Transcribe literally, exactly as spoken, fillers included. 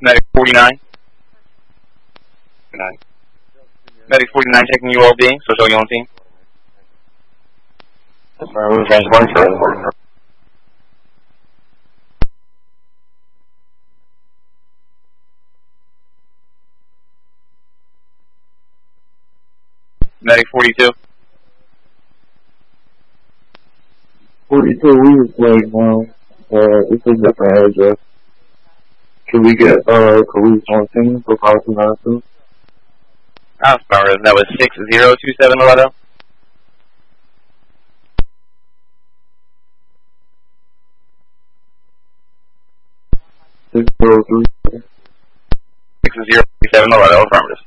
Medic forty-nine. Nine. Medic forty-nine checking you all being, so show you on team. Affirmative, transport. Medic forty-two. forty-two, we was like, now, uh, it's a different address. Can we get, uh, police on team for five two nine two? Affirmative, that was six zero two seven Loretto. six zero three. six zero two seven Loretto, affirmative.